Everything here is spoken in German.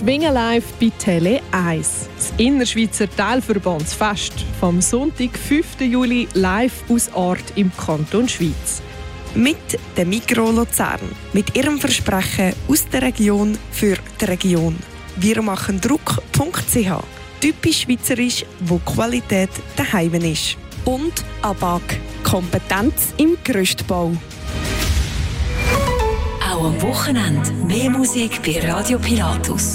Schwingen live bei Tele 1. Das Innerschweizer Teilverbandsfest vom Sonntag, 5. Juli, live aus Ort im Kanton Schwyz. Mit der Migros Luzern. Mit ihrem Versprechen aus der Region für die Region. Wir machen Druck.ch. Typisch schweizerisch, wo Qualität daheim ist. Und ABAG. Kompetenz im Gerüstbau. Auch am Wochenende mehr Musik bei Radio Pilatus.